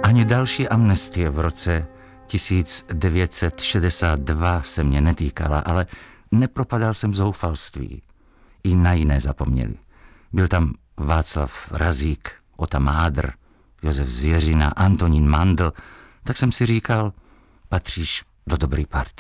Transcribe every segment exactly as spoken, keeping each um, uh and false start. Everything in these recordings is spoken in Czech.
Ani další amnestie v roce tisíc devět set šedesát dva se mě netýkala, ale nepropadal jsem zoufalství. I na jiné zapomněli. Byl tam Václav Razík, Ota Mádr, Josef Zvěřina, Antonín Mandl, tak jsem si říkal, patříš do dobré party.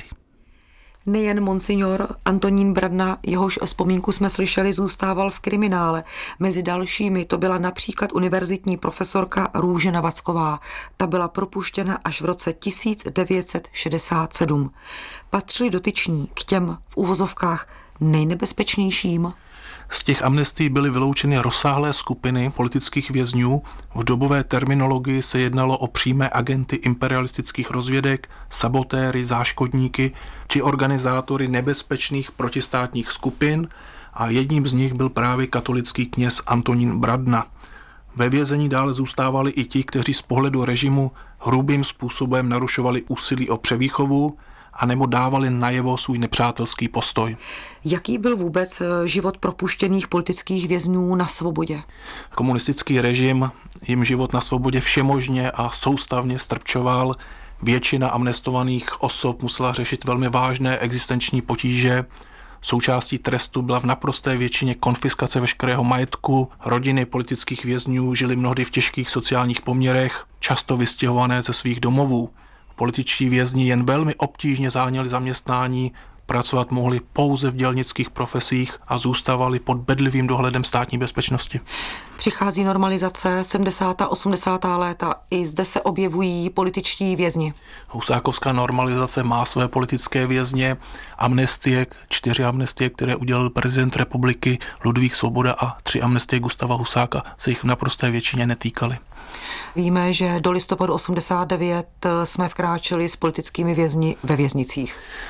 Nejen monsignor Antonín Bradna, jehož vzpomínku jsme slyšeli, zůstával v kriminále. Mezi dalšími to byla například univerzitní profesorka Růžena Vacková. Ta byla propuštěna až v roce tisíc devět set šedesát sedm. Patřili dotyční k těm v uvozovkách nejnebezpečnějším. Z těch amnestií byly vyloučeny rozsáhlé skupiny politických vězňů. V dobové terminologii se jednalo o přímé agenty imperialistických rozvědek, sabotéry, záškodníky či organizátory nebezpečných protistátních skupin a jedním z nich byl právě katolický kněz Antonín Bradna. Ve vězení dále zůstávali i ti, kteří z pohledu režimu hrubým způsobem narušovali úsilí o převýchovu anebo dávali najevo svůj nepřátelský postoj. Jaký byl vůbec život propuštěných politických vězňů na svobodě? Komunistický režim jim život na svobodě všemožně a soustavně strpčoval. Většina amnestovaných osob musela řešit velmi vážné existenční potíže. Součástí trestu byla v naprosté většině konfiskace veškerého majetku. Rodiny politických vězňů žily mnohdy v těžkých sociálních poměrech, často vystěhované ze svých domovů. Političtí vězni jen velmi obtížně záněli zaměstnání, pracovat mohli pouze v dělnických profesích a zůstávali pod bedlivým dohledem státní bezpečnosti. Přichází normalizace, sedmdesátá osmdesátá léta, i zde se objevují političtí vězni. Husákovská normalizace má své politické vězně, amnestie, čtyři amnestie, které udělal prezident republiky Ludvík Svoboda a tři amnestie Gustáva Husáka se jich v naprosté většině netýkaly. Víme, že do listopadu osmdesát devět jsme vkráčeli s politickými vězni ve věznicích.